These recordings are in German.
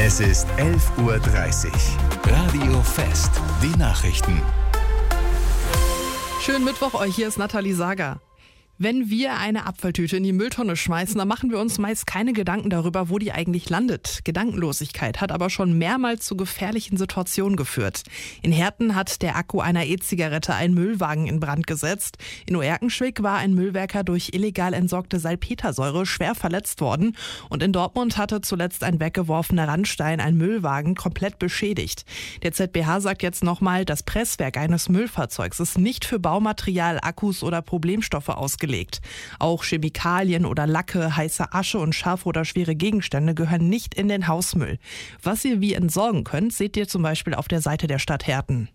Es ist 11:30 Uhr. Radio Fest. Die Nachrichten. Schönen Mittwoch euch, hier ist Nathalie Sager. Wenn wir eine Abfalltüte in die Mülltonne schmeißen, dann machen wir uns meist keine Gedanken darüber, wo die eigentlich landet. Gedankenlosigkeit hat aber schon mehrmals zu gefährlichen Situationen geführt. In Herten hat der Akku einer E-Zigarette einen Müllwagen in Brand gesetzt. In Oerkenschwick war ein Müllwerker durch illegal entsorgte Salpetersäure schwer verletzt worden. Und in Dortmund hatte zuletzt ein weggeworfener Randstein einen Müllwagen komplett beschädigt. Der ZBH sagt jetzt nochmal, das Presswerk eines Müllfahrzeugs ist nicht für Baumaterial, Akkus oder Problemstoffe ausgelegt. Auch Chemikalien oder Lacke, heiße Asche und scharfe oder schwere Gegenstände gehören nicht in den Hausmüll. Was ihr wie entsorgen könnt, seht ihr zum Beispiel auf der Seite der Stadt Herten.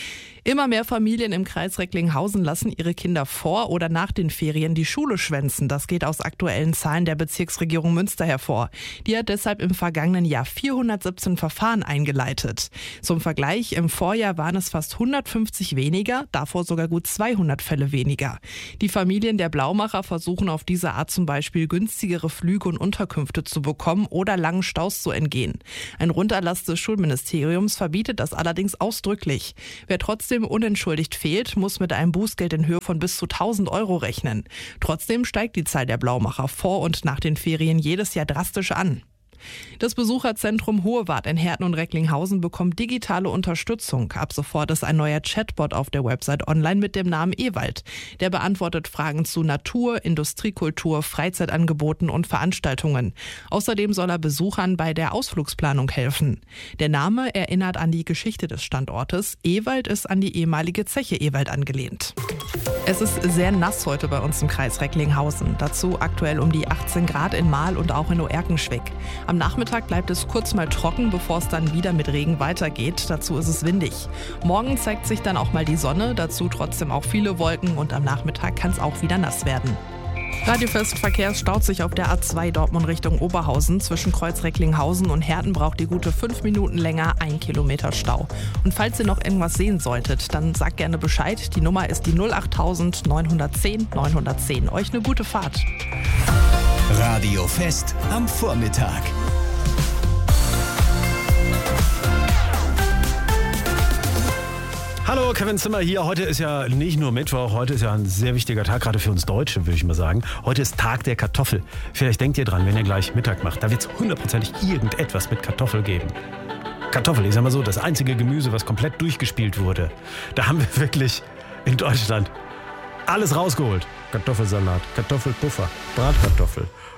Immer mehr Familien im Kreis Recklinghausen lassen ihre Kinder vor oder nach den Ferien die Schule schwänzen. Das geht aus aktuellen Zahlen der Bezirksregierung Münster hervor. Die hat deshalb im vergangenen Jahr 417 Verfahren eingeleitet. Zum Vergleich, im Vorjahr waren es fast 150 weniger, davor sogar gut 200 Fälle weniger. Die Familien der Blaumacher versuchen auf diese Art zum Beispiel günstigere Flüge und Unterkünfte zu bekommen oder langen Staus zu entgehen. Ein Runterlass des Schulministeriums verbietet das allerdings ausdrücklich. Wer trotzdem unentschuldigt fehlt, muss mit einem Bußgeld in Höhe von bis zu 1.000 Euro rechnen. Trotzdem steigt die Zahl der Blaumacher vor und nach den Ferien jedes Jahr drastisch an. Das Besucherzentrum Hohewart in Herten und Recklinghausen bekommt digitale Unterstützung. Ab sofort ist ein neuer Chatbot auf der Website online mit dem Namen Ewald. Der beantwortet Fragen zu Natur, Industriekultur, Freizeitangeboten und Veranstaltungen. Außerdem soll er Besuchern bei der Ausflugsplanung helfen. Der Name erinnert an die Geschichte des Standortes. Ewald ist an die ehemalige Zeche Ewald angelehnt. Es ist sehr nass heute bei uns im Kreis Recklinghausen. Dazu aktuell um die 18 Grad in Mahl und auch in Oerkenschwick. Am Nachmittag bleibt es kurz mal trocken, bevor es dann wieder mit Regen weitergeht. Dazu ist es windig. Morgen zeigt sich dann auch mal die Sonne, dazu trotzdem auch viele Wolken und am Nachmittag kann es auch wieder nass werden. Radiofest Verkehr staut sich auf der A2 Dortmund Richtung Oberhausen. Zwischen Kreuz Recklinghausen und Herten braucht ihr gute 5 Minuten länger, 1 Kilometer Stau. Und falls ihr noch irgendwas sehen solltet, dann sagt gerne Bescheid. Die Nummer ist die 08000 910 910. Euch eine gute Fahrt. Radio Fest am Vormittag. Hallo, Kevin Zimmer hier. Heute ist ja nicht nur Mittwoch, heute ist ja ein sehr wichtiger Tag, gerade für uns Deutsche, würde ich mal sagen. Heute ist Tag der Kartoffel. Vielleicht denkt ihr dran, wenn ihr gleich Mittag macht, da wird es hundertprozentig irgendetwas mit Kartoffel geben. Kartoffel, ich sag mal so, das einzige Gemüse, was komplett durchgespielt wurde. Da haben wir wirklich in Deutschland alles rausgeholt. Kartoffelsalat, Kartoffelpuffer, Bratkartoffel